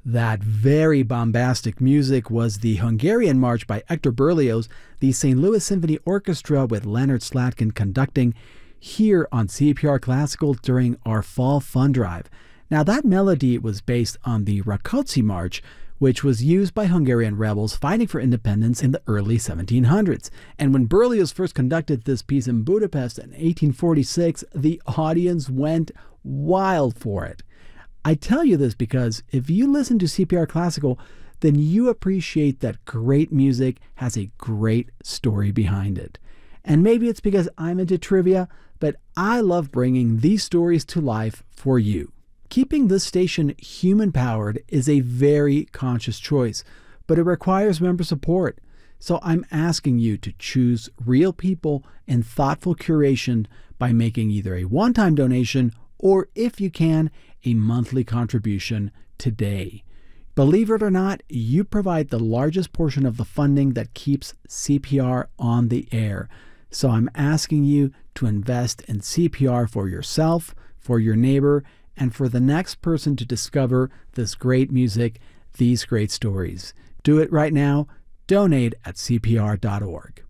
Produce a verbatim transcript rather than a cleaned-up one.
That very bombastic music was the Hungarian March by Hector Berlioz, the Saint Louis Symphony Orchestra with Leonard Slatkin conducting, here on C P R Classical during our Fall Fun Drive. Now that melody was based on the Rákóczi March, which was used by Hungarian rebels fighting for independence in the early seventeen hundreds. And when Berlioz first conducted this piece in Budapest in eighteen forty-six, the audience went wild for it. I tell you this because if you listen to C P R Classical, then you appreciate that great music has a great story behind it. And maybe it's because I'm into trivia, but I love bringing these stories to life for you. Keeping this station human-powered is a very conscious choice, but it requires member support. So I'm asking you to choose real people and thoughtful curation by making either a one-time donation or, if you can, a monthly contribution today. Believe it or not, you provide the largest portion of the funding that keeps C P R on the air. So I'm asking you to invest in C P R for yourself, for your neighbor, and for the next person to discover this great music, these great stories. Do it right now. Donate at C P R dot org.